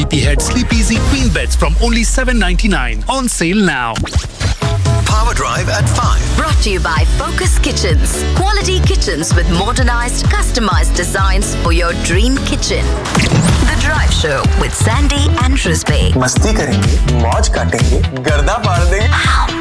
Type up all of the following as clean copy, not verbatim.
Party Head Sleep Easy Queen Beds from only $7.99. On sale now. Power Drive at 5. Brought to you by Focus Kitchens. Quality kitchens with modernized, customized designs for your dream kitchen. The Drive Show with Sandy and Rizbe. मस्ती करेंगे, मौज काटेंगे, गर्दा फाड़ देंगे।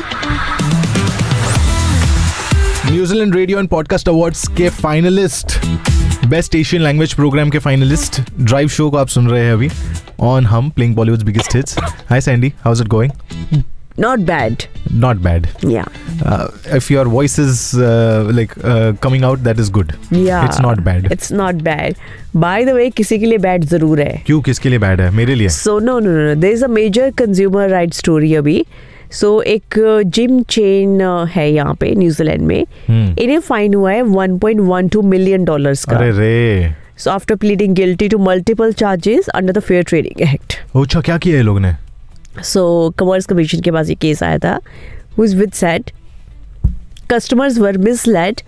New Zealand radio and podcast awards के finalist, best Asian language program के finalist drive show को आप सुन रहे हैं अभी ऑन हम playing Bollywoods biggest hits. Hi Sandy, how is it going? Not bad. Not bad. Yeah. If your voice is coming out, that is good. Yeah. It's not bad. It's not bad. By the way, किसी के लिए bad जरूर है. क्यों, किसके लिए bad है? मेरे लिए. So no. There is a major consumer rights story अभी. So एक जिम चेन है यहाँ पे न्यूजीलैंड में. इन्हें फाइन हुआ है $1.12 million का. अरे रे. So after pleading guilty to multiple charges under the Fair Trading Act. अच्छा, क्या किया ये लोग ने? So कमर्स कमीशन के पास ये केस आया था, which said customers were misled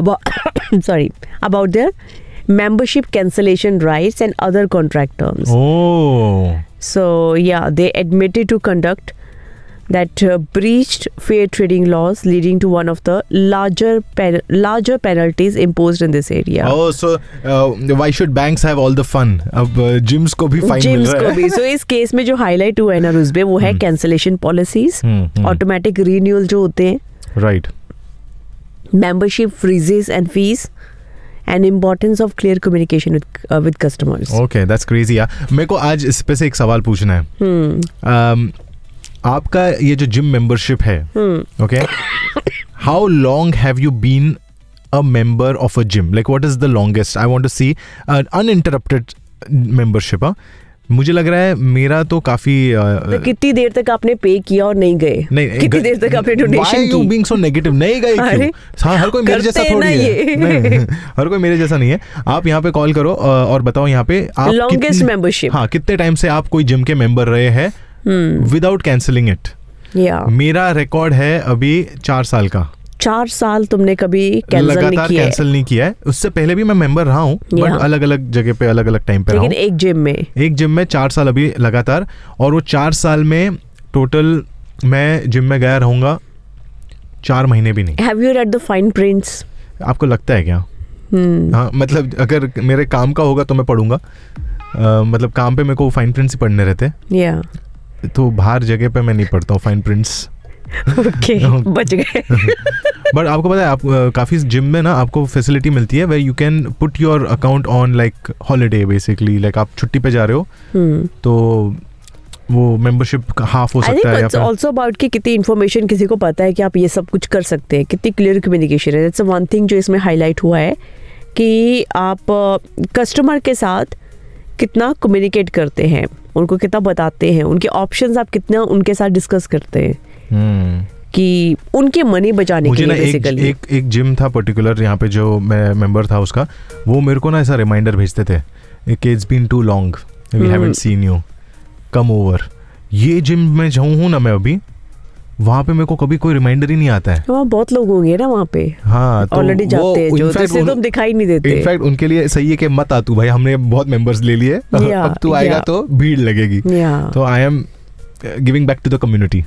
about their membership cancellation rights and other contract terms. Oh. So yeah, they admitted to conduct that breached fair trading laws, leading to one of the larger penalties imposed in this area. Oh, so why should banks have all the fun? अब gyms को भी fine मिल रहा है. gyms को भी. So इस case में जो हाईलाइट हुआ है ना रुजबे, वो है कैंसलेशन पॉलिसीज, ऑटोमेटिक रीन्यूअल जो होते हैं, right, membership freezes and fees, and importance of clear communication with customers. Okay, that's crazy यार. मेरे को आज इस पे से एक सवाल पूछना है. आपका ये जो जिम मेंबरशिप है, okay, how long have you been a member of a gym? Like what is the longest? I want to C uninterrupted membership. मुझे लग रहा है मेरा तो काफी तो कितनी देर तक आपने पे किया और नहीं गए? नहीं, कितनी देर तक आपने डोनेशन की? Why you being so negative? नहीं गए क्यों? हाँ, हर कोई मेरे जैसा थोड़ी है. नहीं, हर कोई मेरे जैसा नहीं है. आप यहाँ पे कॉल करो और बताओ यहाँ पे आप लॉन्गेस्ट मेंबरशिप. हाँ, कितने टाइम से आप कोई जिम के मेंबर रहे हैं विदाउट कैंसलिंग इट? मेरा रिकॉर्ड है अभी 4 साल का. 4 साल तुमने कभी लगातार कैंसिल नहीं किया है. उससे पहले भी मैं मेंबर रहा हूँ, बट अलग अलग जगह पे अलग अलग टाइम पे रहा हूँ. लेकिन एक जिम में 4 साल अभी लगातार. और वो 4 साल में टोटल मैं जिम में गया रहूंगा 4 महीने भी नहीं. Have you read the fine prints? आपको लगता है क्या? हाँ, मतलब अगर मेरे काम का होगा तो मैं पढ़ूंगा. मतलब काम पे मेरे को फाइन प्रिंट्स ही पढ़ने रहते हैं. तो बाहर जगह पे मैं नहीं पढ़ता हूँ फाइन प्रिंट्स. ओके, बच गए. बट आपको पता है, आप काफ़ी जिम में ना आपको फैसिलिटी मिलती है where you can put your account on like holiday basically. Like आप छुट्टी पे जा रहे हो तो वो मेंबरशिप हाफ हो सकता है. इट्स आल्सो अबाउट कि कितनी इन्फॉर्मेशन किसी को पता है कि आप ये सब कुछ कर सकते हैं, कितनी क्लियर कम्युनिकेशन है. दैट्स वन थिंग जो इसमें हाईलाइट हुआ है कि आप कस्टमर के साथ कितना कम्युनिकेट करते हैं, उनको कितना बताते हैं, उनके ऑप्शंस आप कितना उनके साथ डिस्कस करते हैं कि उनके मनी बचाने के लिए. बेसिकली एक जिम था पर्टिकुलर यहाँ पे जो मैं मेंबर था उसका, वो मेरे को ना ऐसा रिमाइंडर भेजते थे कि it's been to long, we haven't seen you, come over. ये जिम में हूँ ना मैं अभी, वहाँ पे मेरे को कभी कोई रिमाइंडर ही नहीं आता है. वहाँ बहुत लोग होंगे ना वहाँ पे. हाँ, तो ऑलरेडी जाते हैं जो, जिससे तुम दिखाई नहीं देते. इनफैक्ट उनके लिए सही है कि मत आ तू भाई, हमने बहुत मेंबर्स ले लिए, अब तू आएगा तो भीड़ लगेगी. तो I am giving back to the community.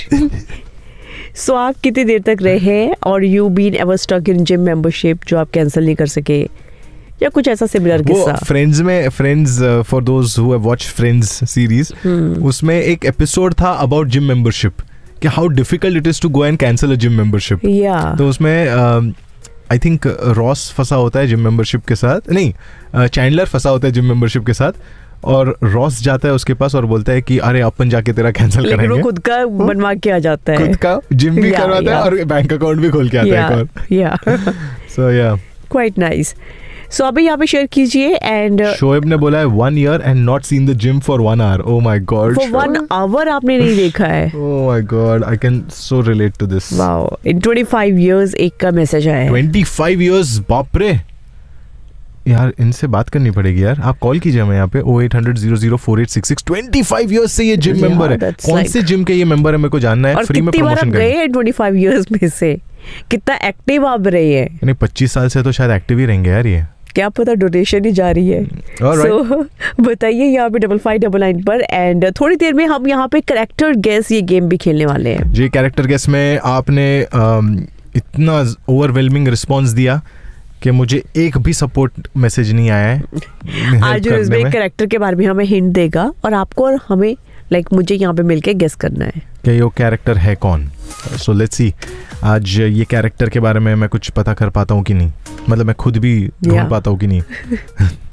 सो आप कितनी देर तक रहे हैं और you been ever stuck in gym membership जो आप कैंसिल नहीं कर सके, या कुछ ऐसा सिमिलर किस्सा? Friends for those who have watched friends series, उसमें एक एपिसोड था अबाउट जिम मेंबरशिप कि how difficult it is to go and cancel a gym membership. तो उसमें आई थिंक रॉस फंसा होता है जिम मेंबरशिप के साथ, नहीं चैंडलर फंसा होता है जिम मेंबरशिप के साथ, और रॉस जाता है उसके पास और बोलता है कि अरे अपन जाके तेरा कैंसिल करेंगे. वो खुद का बनवा के आ जाता है, खुद का जिम भी करवाता है और बैंक अकाउंट भी खोल के आता है एक और. सो या क्वाइट नाइस. सो अभी यहाँ पे शेयर कीजिए. एंड शोएब ने बोला है 1 year and not seen the gym for 1 hour. Oh my god. For 1 hour आपने नहीं देखा है? Oh my god, I can so relate to this. Wow. In 25 years एक का मैसेज आया है. 25 years, बाप रे यार, इनसे बात करनी पड़ेगी यार. आप कॉल कीजिए हमें यहाँ पे 0800-004866. 25 years से ये जिम मेंबर है. कौन से जिम के ये मेंबर है मेरे को जानना है. फ्री में प्रमोशन गए हैं 25 years में से. कितना एक्टिव आप रहे हैं? 25 साल से तो शायद एक्टिव ही रहेंगे यार ये. क्या पता डोनेशन ही जा रही है। So, बताइए यहाँ पे 5599 पर। एंड थोड़ी देर में हम यहाँ पे कैरेक्टर गेस ये गेम भी खेलने वाले हैं जी। कैरेक्टर गेस में आपने इतना ओवरवेलमिंग रिस्पॉन्स दिया कि मुझे एक भी सपोर्ट मैसेज नहीं आया है। आज इसमें एक कैरेक्टर के बारे में हमें हिंट देगा और आपको और हमें मुझे यहाँ पे मिलके गेस करना है कि ये कैरेक्टर है कौन। सो लेट्स सी आज ये कैरेक्टर के बारे में मैं कुछ पता कर पाता हूँ कि नहीं, मतलब मैं खुद भी ढूंढ पाता हूँ कि नहीं।